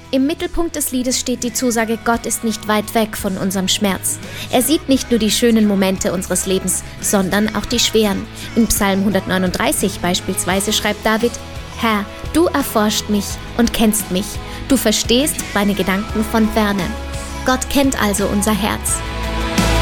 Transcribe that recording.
Im Mittelpunkt des Liedes steht die Zusage, Gott ist nicht weit weg von unserem Schmerz. Er sieht nicht nur die schönen Momente unseres Lebens, sondern auch die schweren. In Psalm 139 beispielsweise schreibt David: Herr, du erforscht mich und kennst mich. Du verstehst meine Gedanken von ferne. Gott kennt also unser Herz.